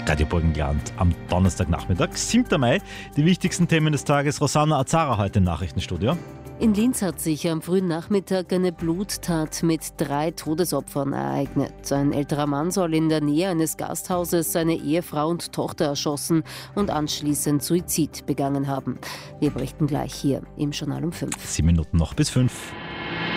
Radio Burgenland am Donnerstagnachmittag, 7. Mai. Die wichtigsten Themen des Tages. Rosanna Azara heute im Nachrichtenstudio. In Linz hat sich am frühen Nachmittag eine Bluttat mit 3 Todesopfern ereignet. Ein älterer Mann soll in der Nähe eines Gasthauses seine Ehefrau und Tochter erschossen und anschließend Suizid begangen haben. Wir berichten gleich hier im Journal um 5. 7 Minuten noch bis 5.